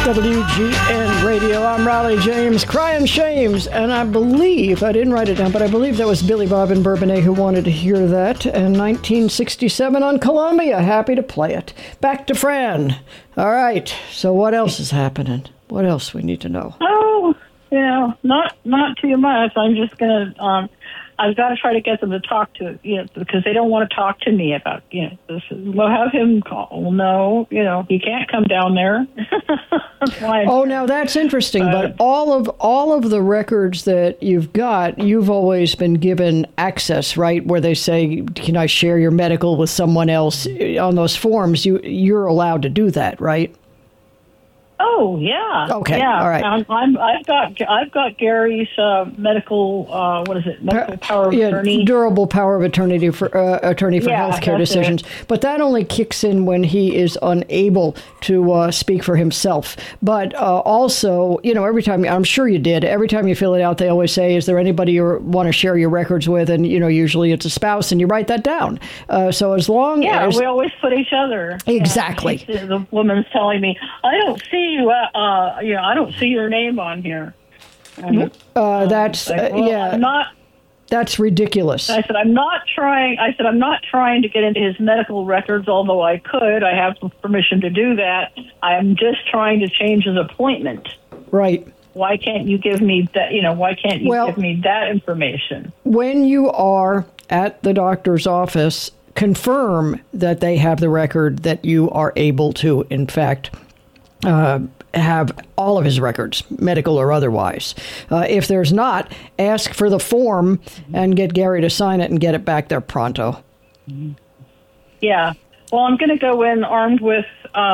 WGN Radio. I'm Riley James, crying shames, and I believe, I didn't write it down, but I believe that was Billy Bob in Bourbonnais who wanted to hear that in 1967 on Columbia. Happy to play it. Back to Fran. All right, so what else is happening? What else we need to know? Oh, not too much. I'm just going to, I've got to try to get them to talk to, because they don't want to talk to me about, this. We'll have him call. Well, no, he can't come down there. Oh, now that's interesting. But all of the records that you've got, you've always been given access, right? Where they say, can I share your medical with someone else? On those forms, you're allowed to do that, right? Oh, yeah. Okay. Yeah. All right. I've got Gary's medical. What is it? Medical power of attorney. Durable power of attorney for healthcare decisions. It. But that only kicks in when he is unable to speak for himself. But also, every time, I'm sure you did. Every time you fill it out, they always say, "Is there anybody you want to share your records with?" And usually it's a spouse, and you write that down. So as long as we always put each other. Exactly. The woman's telling me, "I don't see you. I don't see your name on here." That's I'm not. That's ridiculous. I said, I'm not trying to get into his medical records, although I could. I have permission to do that. I'm just trying to change his appointment. Right. Why can't you give me that? Why can't you give me that information? When you are at the doctor's office, confirm that they have the record that you are able to, in fact, have all of his records, medical or otherwise. If there's not, ask for the form and get Gary to sign it and get it back there pronto. Yeah. Well, I'm going to go in armed with,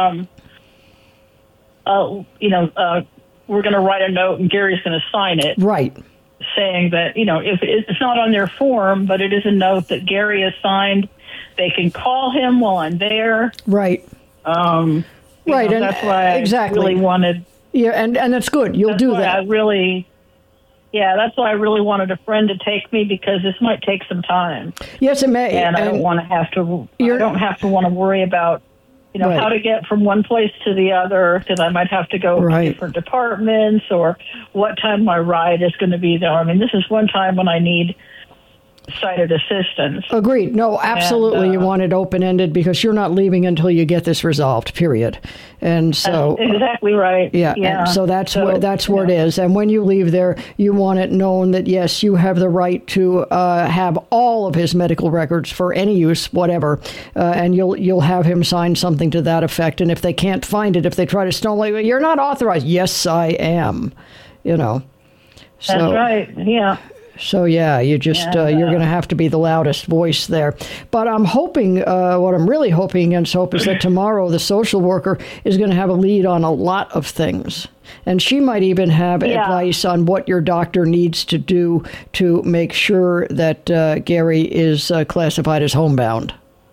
we're going to write a note and Gary's going to sign it. Right. Saying that, if it's not on their form, but it is a note that Gary has signed, they can call him while I'm there. Right. Right, and that's why I really wanted. Yeah, and that's good. You'll do that. That's why I really wanted a friend to take me, because this might take some time. Yes, it may. And I don't want to have to. I don't have to want to worry about, how to get from one place to the other, because I might have to go to different departments, or what time my ride is going to be there. I mean, this is one time when I need sighted assistance. Agreed. No, absolutely. And, you want it open-ended, because you're not leaving until you get this resolved, period. And so that's exactly right. Yeah. And so that's where it is. And when you leave there, you want it known that, yes, you have the right to have all of his medical records for any use, whatever. And you'll have him sign something to that effect. And if they can't find it, if they try to stonewall you, you're not authorized. Yes, I am. So, that's right. Yeah. So, you just, you're going to have to be the loudest voice there. But I'm hoping, what I'm really hoping against hope is that tomorrow the social worker is going to have a lead on a lot of things. And she might even have advice on what your doctor needs to do to make sure that Gary is classified as homebound.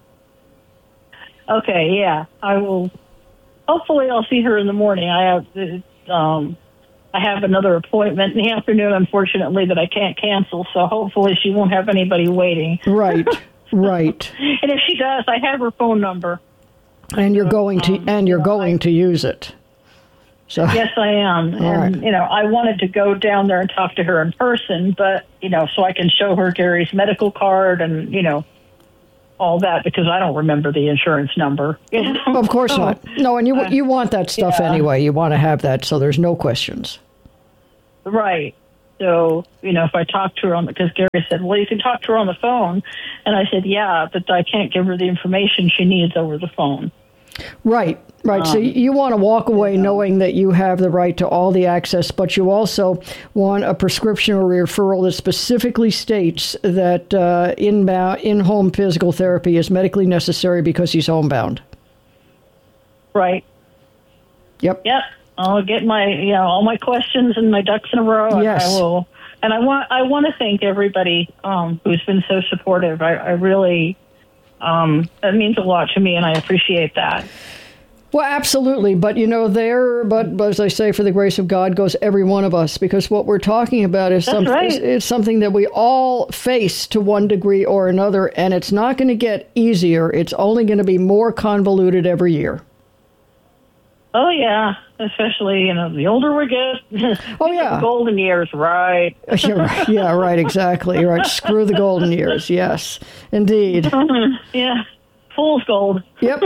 Okay, yeah. I will. Hopefully I'll see her in the morning. I have another appointment in the afternoon, unfortunately, that I can't cancel, so hopefully she won't have anybody waiting. Right, right. And if she does, I have her phone number. And you're going to use it. So yes, I am. And I wanted to go down there and talk to her in person, but so I can show her Gary's medical card and all that, because I don't remember the insurance number. Of course not. No, and you want that stuff anyway. You want to have that, so there's no questions. Right. So, if I talk to her because Gary said, well, you can talk to her on the phone. And I said, yeah, but I can't give her the information she needs over the phone. Right. So you want to walk away knowing that you have the right to all the access, but you also want a prescription or referral that specifically states that in-home physical therapy is medically necessary because he's homebound. Right. Yep. I'll get my, all my questions and my ducks in a row. Yes. I will. And I want to thank everybody who's been so supportive. I really, that means a lot to me, and I appreciate that. Well, absolutely. But, but as I say, for the grace of God goes every one of us, because what we're talking about is something that we all face to one degree or another, and it's not going to get easier. It's only going to be more convoluted every year. Oh, yeah. Especially, the older we get. Oh, yeah. The golden years, right. Yeah, right, exactly. Right. Screw the golden years. Yes, indeed. Yeah. Fool's gold. Yep.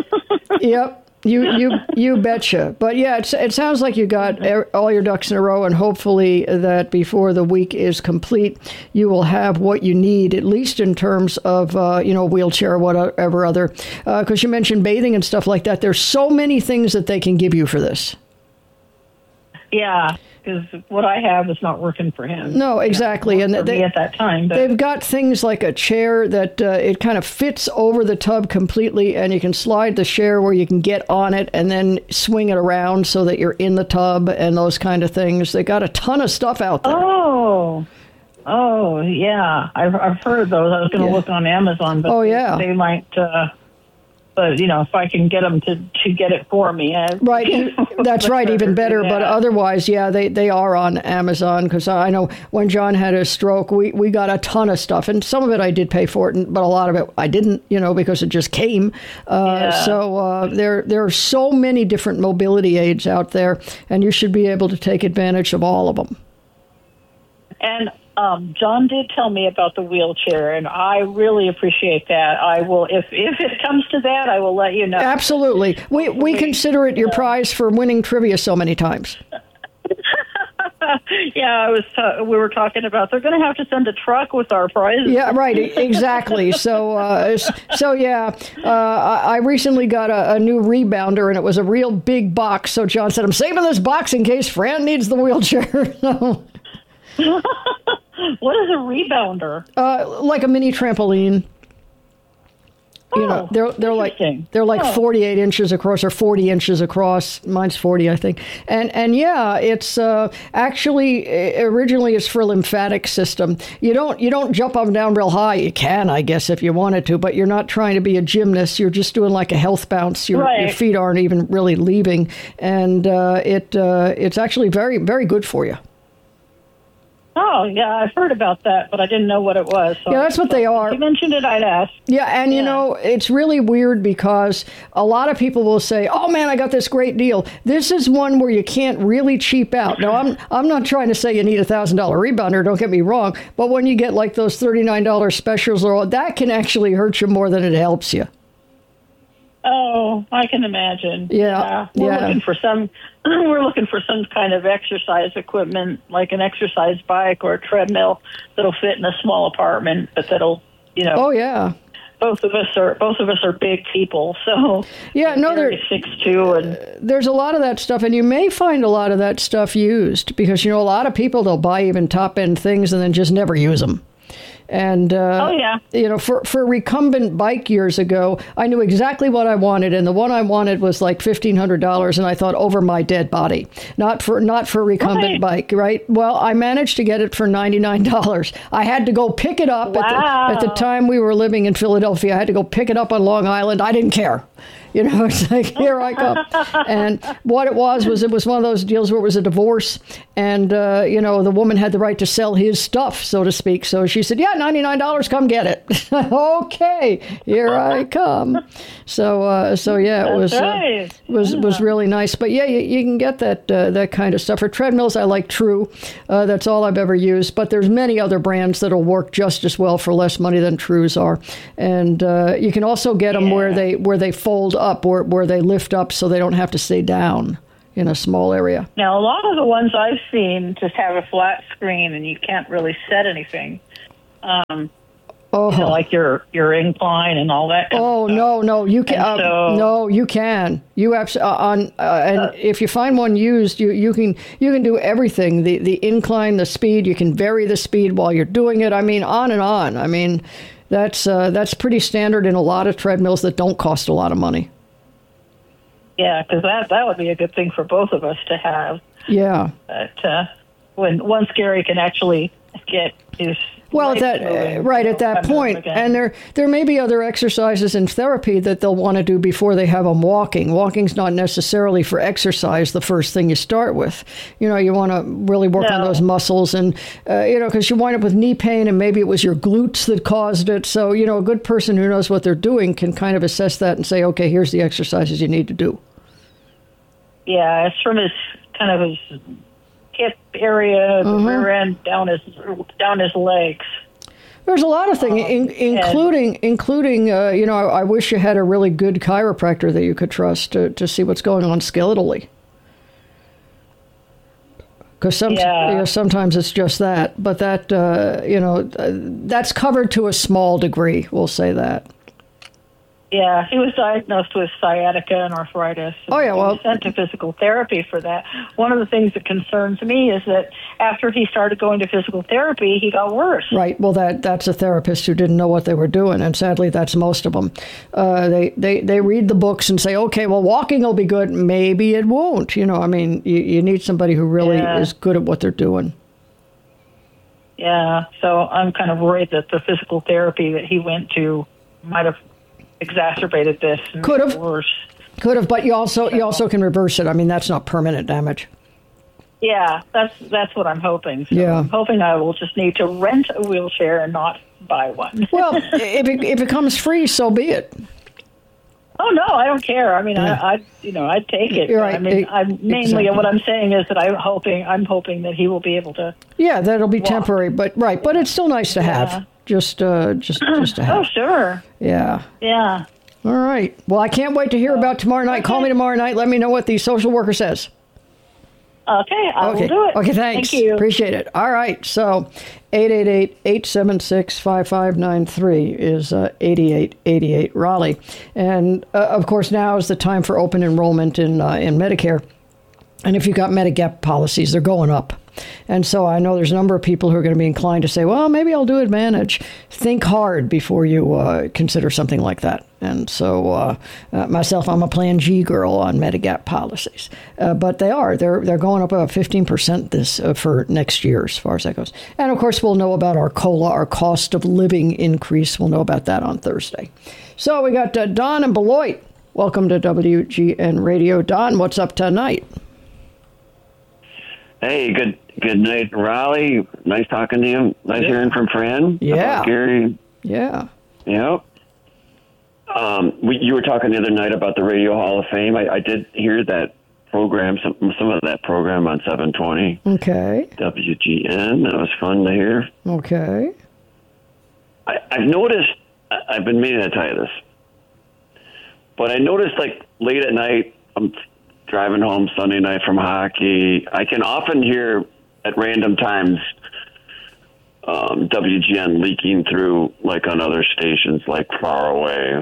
You betcha. But yeah, it sounds like you got all your ducks in a row, and hopefully that before the week is complete, you will have what you need, at least in terms of wheelchair or whatever other. Because you mentioned bathing and stuff like that. There's so many things that they can give you for this. Yeah. Because what I have is not working for him. No, exactly. And they at that time. But they've got things like a chair that it kind of fits over the tub completely, and you can slide the chair where you can get on it and then swing it around so that you're in the tub and those kind of things. They got a ton of stuff out there. Oh, yeah. I've heard those. I was going to look on Amazon, but they might. But, if I can get them to get it for me. Right. That's right. Even better. But otherwise, they are on Amazon, because I know when John had his stroke, we got a ton of stuff. And some of it I did pay for it, but a lot of it I didn't, because it just came. So there are so many different mobility aids out there, and you should be able to take advantage of all of them. And John did tell me about the wheelchair, and I really appreciate that. I will, if it comes to that, I will let you know. Absolutely. We consider it your prize for winning trivia so many times. Yeah, we were talking about they're going to have to send a truck with our prizes. Yeah, right, exactly. So yeah, I recently got a new rebounder, and it was a real big box. So John said, I'm saving this box in case Fran needs the wheelchair. What is a rebounder? Like a mini trampoline. They're like 48 inches across or 40 inches across. Mine's 40, I think. And yeah, it's actually originally it's for lymphatic system. You don't jump up and down real high. You can, I guess, if you wanted to, but you're not trying to be a gymnast. You're just doing like a health bounce. Your feet aren't even really leaving, and it's actually very, very good for you. Oh, yeah, I've heard about that, but I didn't know what it was. So that's what they are. If you mentioned it, I'd ask. Yeah, and it's really weird because a lot of people will say, oh, man, I got this great deal. This is one where you can't really cheap out. Now, I'm not trying to say you need a $1,000 rebounder, don't get me wrong, but when you get like those $39 specials, that can actually hurt you more than it helps you. Oh, I can imagine. Yeah. We're looking for some kind of exercise equipment, like an exercise bike or a treadmill that'll fit in a small apartment, but that'll, Oh yeah. Both of us are big people, so yeah, no, they're 6'2", and there's a lot of that stuff, and you may find a lot of that stuff used because a lot of people, they'll buy even top end things and then just never use them. And, for recumbent bike years ago, I knew exactly what I wanted. And the one I wanted was like $1,500. And I thought, over my dead body, not for recumbent bike. Right. Well, I managed to get it for $99. I had to go pick it up at the time we were living in Philadelphia. I had to go pick it up on Long Island. I didn't care. It's like, here I come. And what it was one of those deals where it was a divorce. And, the woman had the right to sell his stuff, so to speak. So she said, yeah, $99, come get it. Okay, here I come. So yeah, it was really nice. But yeah, you can get that kind of stuff. For treadmills, I like True. That's all I've ever used. But there's many other brands that'll work just as well for less money than Trues are. And you can also get them where they fold up, where they lift up so they don't have to stay down in a small area. Now, a lot of the ones I've seen just have a flat screen and you can't really set anything. Like your incline and all that. No, you can. No, you can. You absolutely and if you find one used, you can do everything. The incline, the speed. You can vary the speed while you're doing it. I mean, on and on. I mean, that's pretty standard in a lot of treadmills that don't cost a lot of money. Yeah, because that would be a good thing for both of us to have. Yeah. But when Gary can actually get his at that point, and there may be other exercises in therapy that they'll want to do before they have them walking. Walking's not necessarily for exercise the first thing you start with. You want to really work on those muscles, and because you wind up with knee pain, and maybe it was your glutes that caused it. So a good person who knows what they're doing can kind of assess that and say, okay, here's the exercises you need to do. Yeah, it's from his hip area, the rear end, down his legs. There's a lot of things, including I wish you had a really good chiropractor that you could trust to see what's going on skeletally. Because sometimes it's just that, but that that's covered to a small degree. We'll say that. Yeah, he was diagnosed with sciatica and arthritis. And he was sent to physical therapy for that. One of the things that concerns me is that after he started going to physical therapy, he got worse. Right. Well, that's a therapist who didn't know what they were doing, and sadly, that's most of them. They read the books and say, okay, well, walking will be good. Maybe it won't. You need somebody who really is good at what they're doing. Yeah. So I'm kind of worried that the physical therapy that he went to might have exacerbated this. Could have, but you also can reverse it. I mean, that's not permanent damage. Yeah, that's what I'm hoping. So I'm hoping I will just need to rent a wheelchair and not buy one. Well, if it comes free, so be it. Oh no, I don't care. I mean, I'd take it. You're right. I mean, mainly what I'm saying is that I'm hoping that he will be able to. Yeah, that'll be temporary, but it's still nice to have. Just to have. Oh, sure. Yeah. Yeah. All right. Well, I can't wait to hear about tomorrow night. Okay. Call me tomorrow night. Let me know what the social worker says. Okay, I will do it. Okay, thanks. Thank you. Appreciate it. All right. So 888-876-5593 is 8888 Raleigh. And, of course, now is the time for open enrollment in Medicare. And if you've got Medigap policies, they're going up. And so I know there's a number of people who are going to be inclined to say, well, maybe I'll do Advantage. Think hard before you consider something like that. And so myself, I'm a Plan G girl on Medigap policies. But they're going up about 15% for next year as far as that goes. And, of course, we'll know about our COLA, our cost of living increase. We'll know about that on Thursday. So we got Don and Beloit. Welcome to WGN Radio. Don, what's up tonight? Hey, good night, Raleigh. Nice talking to you. Nice hearing from Fran. Yeah. Gary. Yeah. Yep. You were talking the other night about the Radio Hall of Fame. I did hear that program, some of that program on 720. Okay. WGN. That was fun to hear. Okay. I've noticed, I've been meaning to tell you this, but I noticed like late at night, I'm driving home Sunday night from hockey, I can often hear at random times WGN leaking through like on other stations like far away.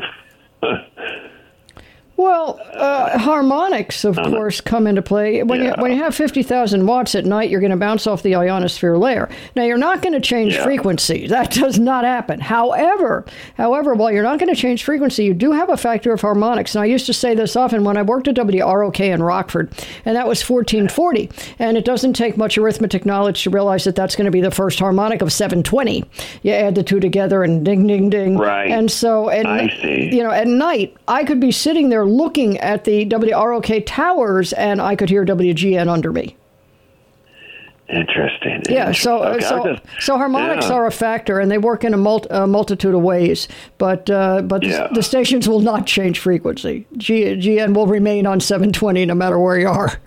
Well, harmonics, of course, come into play. When you have 50,000 watts at night, you're going to bounce off the ionosphere layer. Now, you're not going to change frequency. That does not happen. However, while you're not going to change frequency, you do have a factor of harmonics. And I used to say this often when I worked at WROK in Rockford, and that was 1440. And it doesn't take much arithmetic knowledge to realize that that's going to be the first harmonic of 720. You add the two together and ding, ding, ding. Right. And so, I see. At night, I could be sitting there looking at the WROK towers, and I could hear WGN under me. Interesting. Yeah, so harmonics are a factor, and they work in a multitude of ways. But the stations will not change frequency. GN will remain on 720 no matter where you are.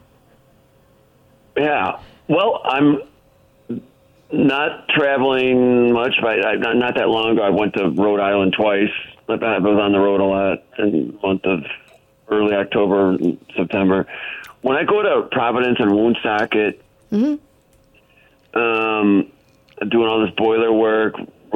Yeah. Well, I'm not traveling much, but not that long ago, I went to Rhode Island twice. I was on the road a lot in the month of early October and September. When I go to Providence and Woonsocket, doing all this boiler work,